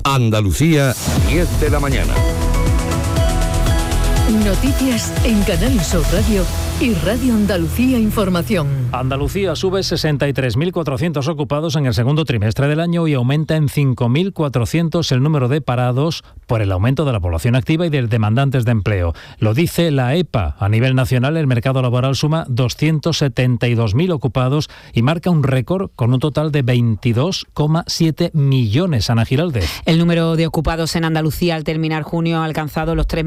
Andalucía, 10 de la mañana. Noticias en Canal Sur Radio y Radio Andalucía Información. Andalucía sube 63.400 ocupados en el segundo trimestre del año y aumenta en 5.400 el número de parados por el aumento de la población activa y de demandantes de empleo. Lo dice la EPA. A nivel nacional, el mercado laboral suma 272.000 ocupados y marca un récord con un total de 22,7 millones. Ana Giraldez. El número de ocupados en Andalucía al terminar junio ha alcanzado los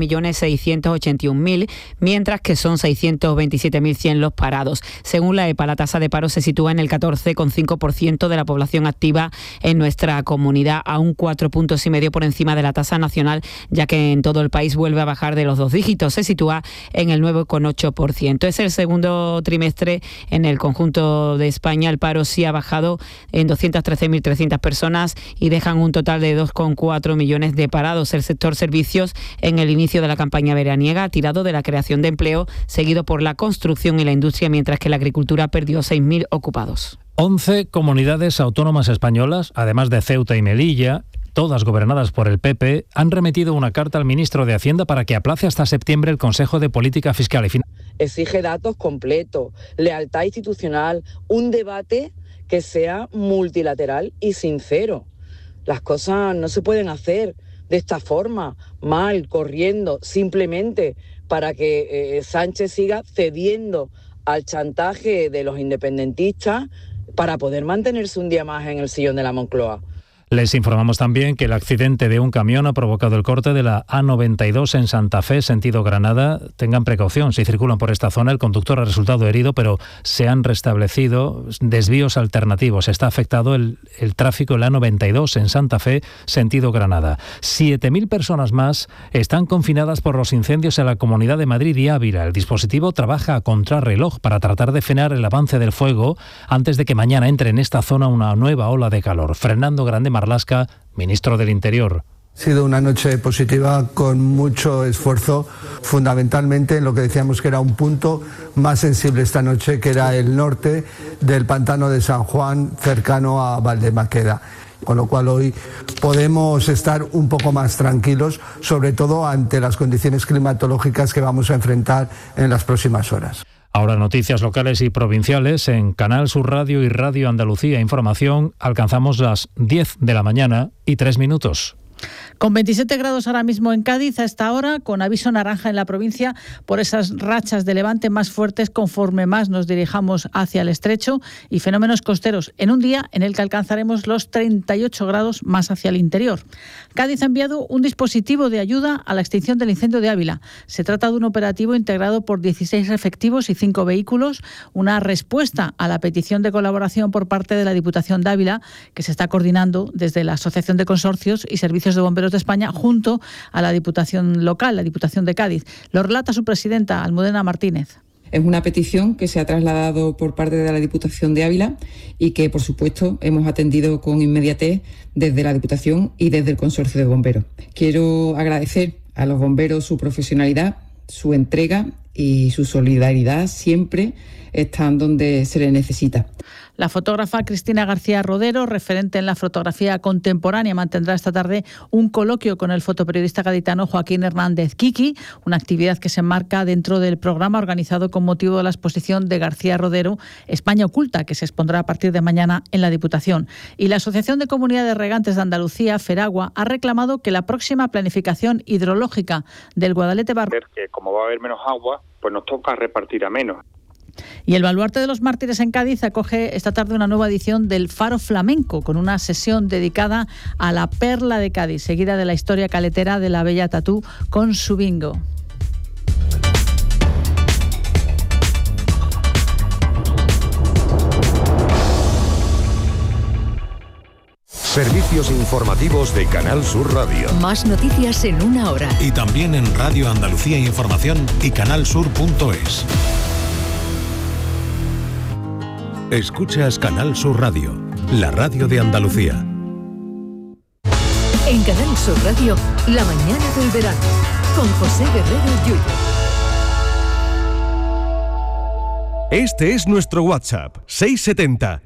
3.681.000, mientras que son 627.100 los parados. Según la EPA, la tasa de paro se sitúa en el 14,5% de la población activa en nuestra comunidad, a un 4,5 puntos por encima de la tasa nacional, ya que en todo el país vuelve a bajar de los 2 dígitos, se sitúa en el 9,8%. Es el segundo trimestre en el conjunto de España. El paro sí ha bajado en 213.300 personas y dejan un total de 2,4 millones de parados. El sector servicios, en el inicio de la campaña veraniega, ha tirado de la creación de empleo, seguido por la construcción y la industria, mientras que la agricultura perdió 6.000 ocupados. 11 comunidades autónomas españolas, además de Ceuta y Melilla, todas gobernadas por el PP, han remitido una carta al ministro de Hacienda para que aplace hasta septiembre el Consejo de Política Fiscal y Financiera. Exige datos completos, lealtad institucional, un debate que sea multilateral y sincero. Las cosas no se pueden hacer de esta forma, mal, corriendo, simplemente para que Sánchez siga cediendo al chantaje de los independentistas para poder mantenerse un día más en el sillón de la Moncloa. Les informamos también que el accidente de un camión ha provocado el corte de la A92 en Santa Fe, sentido Granada. Tengan precaución, si circulan por esta zona, el conductor ha resultado herido, pero se han restablecido desvíos alternativos. Está afectado el tráfico en la A92 en Santa Fe, sentido Granada. 7.000 personas más están confinadas por los incendios en la Comunidad de Madrid y Ávila. El dispositivo trabaja a contrarreloj para tratar de frenar el avance del fuego antes de que mañana entre en esta zona una nueva ola de calor. Fernando Grande Marlasca, ministro del Interior. Ha sido una noche positiva con mucho esfuerzo, fundamentalmente en lo que decíamos que era un punto más sensible esta noche, que era el norte del pantano de San Juan, cercano a Valdemaqueda. Con lo cual hoy podemos estar un poco más tranquilos, sobre todo ante las condiciones climatológicas que vamos a enfrentar en las próximas horas. Ahora noticias locales y provinciales en Canal Sur Radio y Radio Andalucía Información. Alcanzamos las 10 de la mañana y 3 minutos. Con 27 grados ahora mismo en Cádiz a esta hora, con aviso naranja en la provincia por esas rachas de levante más fuertes conforme más nos dirijamos hacia el estrecho y fenómenos costeros en un día en el que alcanzaremos los 38 grados más hacia el interior. Cádiz ha enviado un dispositivo de ayuda a la extinción del incendio de Ávila. Se trata de un operativo integrado por 16 efectivos y 5 vehículos, una respuesta a la petición de colaboración por parte de la Diputación de Ávila, que se está coordinando desde la Asociación de Consorcios y Servicios de Bomberos de España junto a la Diputación local, la Diputación de Cádiz. Lo relata su presidenta, Almudena Martínez. Es una petición que se ha trasladado por parte de la Diputación de Ávila y que, por supuesto, hemos atendido con inmediatez desde la Diputación y desde el Consorcio de Bomberos. Quiero agradecer a los bomberos su profesionalidad, su entrega y su solidaridad. Siempre están donde se les necesita. La fotógrafa Cristina García Rodero, referente en la fotografía contemporánea, mantendrá esta tarde un coloquio con el fotoperiodista gaditano Joaquín Hernández Kiki, una actividad que se enmarca dentro del programa organizado con motivo de la exposición de García Rodero, España Oculta, que se expondrá a partir de mañana en la Diputación. Y la Asociación de Comunidades Regantes de Andalucía, Feragua, ha reclamado que la próxima planificación hidrológica del Guadalete Barro... Que como va a haber menos agua, pues nos toca repartir a menos. Y el Baluarte de los Mártires en Cádiz acoge esta tarde una nueva edición del Faro Flamenco, con una sesión dedicada a la perla de Cádiz, seguida de la historia caletera de la Bella Tatú con su bingo. Servicios informativos de Canal Sur Radio. Más noticias en una hora. Y también en Radio Andalucía Información y canalsur.es. Escuchas Canal Sur Radio, la radio de Andalucía. En Canal Sur Radio, la mañana del verano, con José Guerrero Yuyo. Este es nuestro WhatsApp, 670